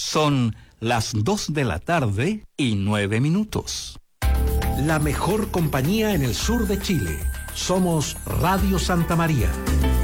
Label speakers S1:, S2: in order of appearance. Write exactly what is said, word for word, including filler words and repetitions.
S1: Son las dos de la tarde y nueve minutos.
S2: La mejor compañía en el sur de Chile. Somos Radio Santa María.